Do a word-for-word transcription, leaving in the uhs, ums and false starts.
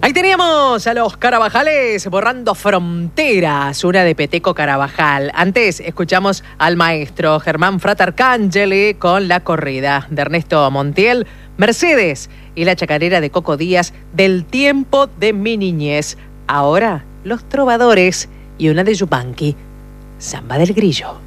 Ahí teníamos a los Carabajales borrando fronteras, una de Peteco Carabajal. Antes escuchamos al maestro Germán Fratarcangeli con La corrida de Ernesto Montiel, Mercedes y la chacarera de Coco Díaz, Del tiempo de mi niñez. Ahora, Los Trovadores y una de Yupanqui, Samba del Grillo.